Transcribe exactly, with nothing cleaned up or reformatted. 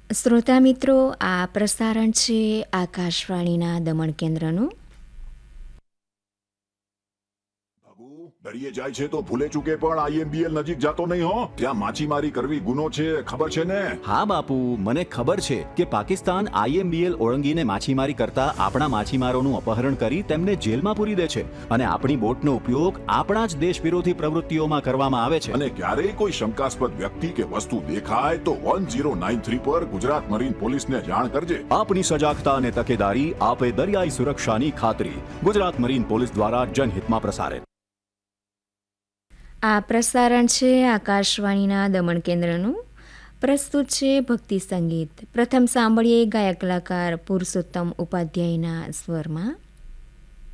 શ્રોતા મિત્રો, આ પ્રસારણ છે આકાશવાણીના દમણ કેન્દ્રનું. દરિયે જાય છે તો ભૂલે ચૂકે પણ આઈએમબીએલ નજીક જાતો નહીં હો. ત્યાં માછીમારી કરવી ગુનો છે, ખબર છે ને? હા બાપુ, મને ખબર છે કે પાકિસ્તાન આઈએમબીએલ ઓળંગીને માછીમારી કરતા આપણા માછીમારોનું અપહરણ કરી તેમને જેલમાં પૂરી દે છે અને આપણી બોટનો ઉપયોગ આપણા જ દેશ વિરોધી પ્રવૃત્તિઓમાં કરવામાં આવે છે. અને ક્યારેય કોઈ શંકાસ્પદ વ્યક્તિ કે વસ્તુ દેખાય તો વન ઝીરો નાઇન થ્રી પર ગુજરાત મરીન પોલીસને જાણ કરજે. આપની સજાગતા અને તકેદારી આપે દરિયાઈ સુરક્ષાની ખાતરી. ગુજરાત મરીન પોલીસ દ્વારા જનહિતમાં પ્રસારિત. આ પ્રસારણ છે આકાશવાણીના દમણ કેન્દ્રનું. પ્રસ્તુત છે ભક્તિ સંગીત. પ્રથમ સાંભળીએ ગાયક કલાકાર પુરુષોત્તમ ઉપાધ્યાયના સ્વરમાં.